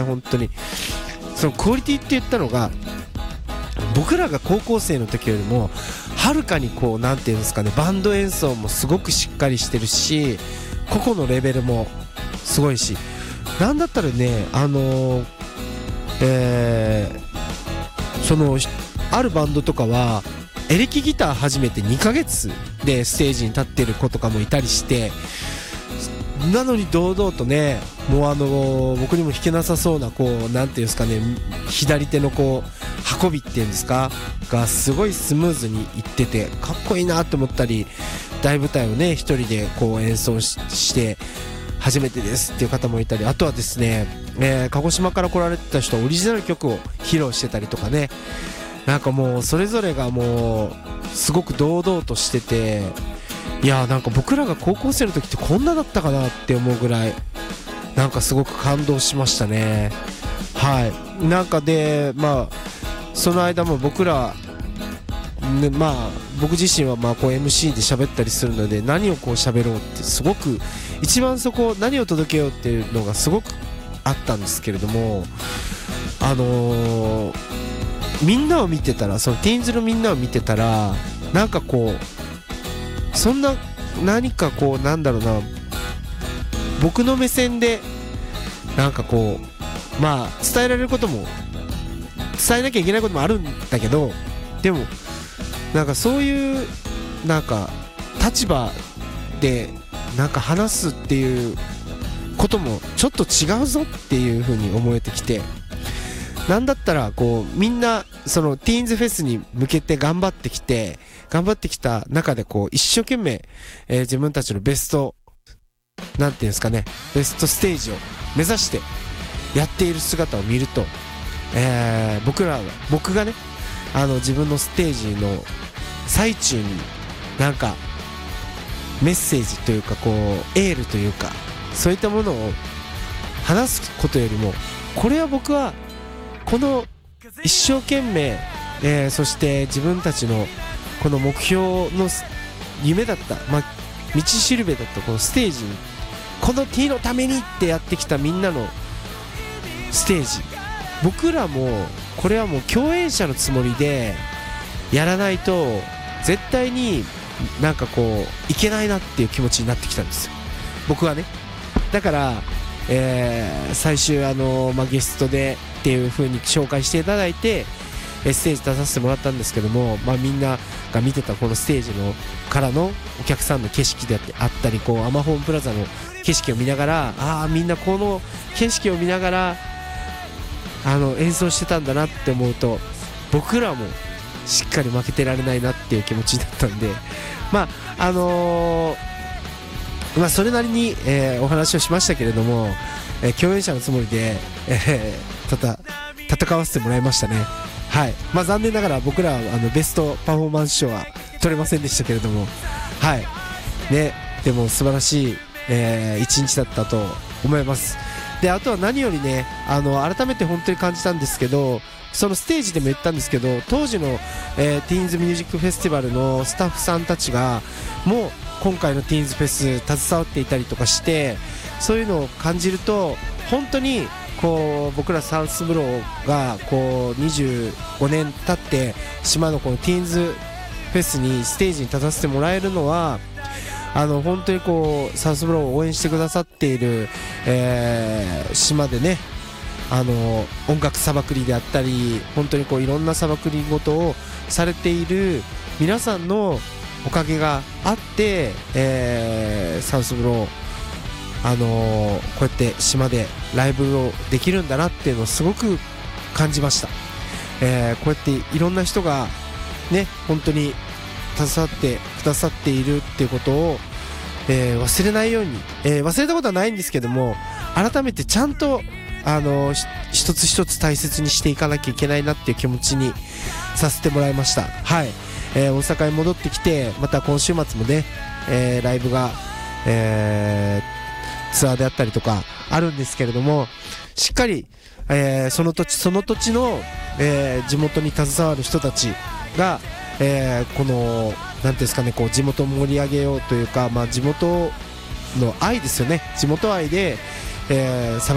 本当にそのクオリティって言ったのが、僕らが高校生の時よりもはるかにこうなんていうんですかね、バンド演奏もすごくしっかりしてるし、個々のレベルもすごいし、なんだったらねそのあるバンドとかはエレキギター始めて2ヶ月でステージに立ってる子とかもいたりして、なのに堂々とね、もう僕にも弾けなさそうなこうなんていうんですかね、左手のこう運びっていうんですかがすごいスムーズにいっててかっこいいなと思ったり、大舞台をね一人でこう演奏して初めてですっていう方もいたり、あとはですね、鹿児島から来られてた人はオリジナル曲を披露してたりとかね、なんかもうそれぞれがもうすごく堂々としてて、いやなんか僕らが高校生の時ってこんなだったかなって思うぐらいなんかすごく感動しましたね。はい、なんかでまあその間も僕ら、ね、まあ僕自身はまあこう MC で喋ったりするので、何をこう喋ろうってすごく一番そこ何を届けようっていうのがすごくあったんですけれども、みんなを見てたら、そのティーンズのみんなを見てたら、なんかこうそんな何かこうなんだろうな、僕の目線でなんかこうまあ伝えられることも伝えなきゃいけないこともあるんだけど、でもなんかそういうなんか立場でなんか話すっていうこともちょっと違うぞっていう風に思えてきて、なんだったらこうみんなそのティーンズフェスに向けて頑張ってきた中でこう一生懸命、自分たちのベストなんていうんですかね、ベストステージを目指してやっている姿を見ると、僕がね自分のステージの最中になんかメッセージというかこうエールというかそういったものを話すことよりも、これは僕はこの一生懸命、そして自分たちのこの目標の夢だった、まあ、道しるべだったこのステージに、この T のためにってやってきたみんなのステージ、僕らもこれはもう共演者のつもりでやらないと絶対になんかこういけないなっていう気持ちになってきたんですよ、僕はね。だから、最終ゲストでっていう風に紹介していただいてステージ出させてもらったんですけども、みんなが見てたこのステージのからのお客さんの景色であったり、こうアマホームプラザの景色を見ながら、みんなこの景色を見ながら演奏してたんだなって思うと、僕らもしっかり負けてられないなっていう気持ちだったんで、それなりに、お話をしましたけれども、共演者のつもりで、戦わせてもらいましたね。はい、残念ながら僕らはベストパフォーマンス賞は取れませんでしたけれども、はいね、でも素晴らしい、一日だったと思います。であとは何よりね、改めて本当に感じたんですけど、そのステージでも言ったんですけど、当時の、ティーンズミュージックフェスティバルのスタッフさんたちがもう今回のティーンズフェス携わっていたりとかして、そういうのを感じると本当にこう僕らサウスブローがこう25年経って島のこのティーンズフェスにステージに立たせてもらえるのは、本当にこうサウスブローを応援してくださっている、島でね、音楽さばくりであったり、本当にこういろんなさばくり事をされている皆さんのおかげがあって、サウスブローこうやって島でライブをできるんだなっていうのをすごく感じました。こうやっていろんな人がね本当に携わってくださっているっていうことを、忘れないように、忘れたことはないんですけども、改めてちゃんと一つ一つ大切にしていかなきゃいけないなっていう気持ちにさせてもらいました。はい、大阪に戻ってきて、また今週末もね、ライブが、ツアーであったりとかあるんですけれども、しっかり、その土地の、地元に携わる人たちが、このなんていうんですかね、こう地元を盛り上げようというか、地元の愛ですよね、地元愛で、